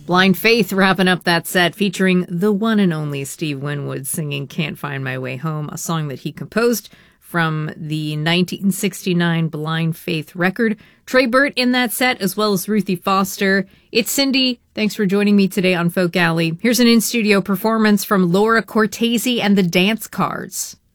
Blind Faith wrapping up that set, featuring the one and only Steve Winwood singing Can't Find My Way Home, a song that he composed from the 1969 Blind Faith record. Trey Burt in that set, as well as Ruthie Foster. It's Cindy. Thanks for joining me today on Folk Alley. Here's an in-studio performance from Laura Cortese and the Dance Cards.